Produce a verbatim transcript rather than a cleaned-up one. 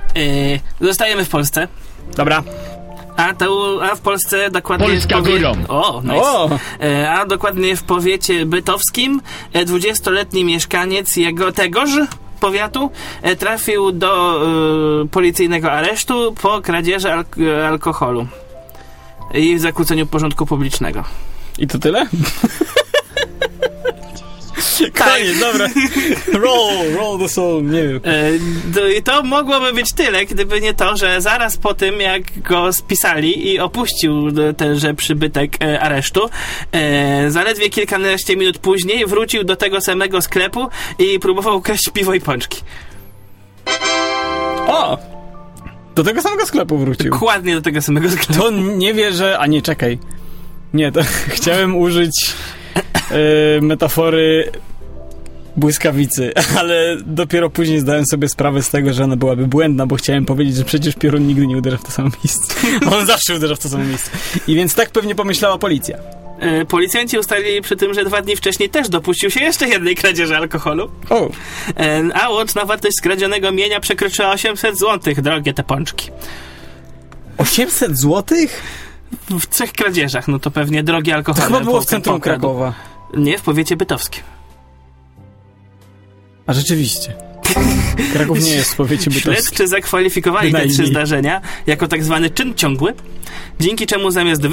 Yy, zostajemy w Polsce. Dobra. A, to, a w Polsce dokładnie... Polska w powie... górą. O, nice. O! Yy, a dokładnie w powiecie bytowskim dwudziestoletni mieszkaniec jego tegoż powiatu yy, trafił do yy, policyjnego aresztu po kradzieży al- alkoholu i zakłóceniu porządku publicznego. I to tyle? Tak. Koniec, dobra. Roll, roll the song, nie wiem. E, I to mogłoby być tyle, gdyby nie to, że zaraz po tym, jak go spisali i opuścił tenże przybytek e, aresztu, e, zaledwie kilkanaście minut później wrócił do tego samego sklepu i próbował ukraść piwo i pączki. O! Do tego samego sklepu wrócił. Dokładnie do tego samego sklepu. To nie wierzę... A nie, czekaj. Nie, to chciałem użyć e, metafory błyskawicy, ale dopiero później zdałem sobie sprawę z tego, że ona byłaby błędna, bo chciałem powiedzieć, że przecież piorun nigdy nie uderza w to samo miejsce. On zawsze uderza w to samo miejsce. I więc tak pewnie pomyślała policja. E, policjanci ustalili przy tym, że dwa dni wcześniej też dopuścił się jeszcze jednej kradzieży alkoholu. O! E, a łączna wartość skradzionego mienia przekroczyła osiemset złotych, drogie te pączki. osiemset złotych? W trzech kradzieżach, no to pewnie drogie alkohole. To chyba było w po- centrum pokradł. Krakowa. Nie, w powiecie bytowskim. A rzeczywiście. Kraków nie jest w powiecie bytowskim. Śledczy zakwalifikowali te Bynajmniej. trzy zdarzenia jako tak zwany czyn ciągły, dzięki czemu zamiast